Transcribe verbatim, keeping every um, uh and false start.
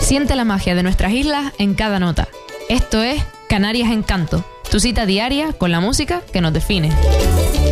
Siente la magia de nuestras islas en cada nota. Esto es Canarias Encanto, tu cita diaria con la música que nos define.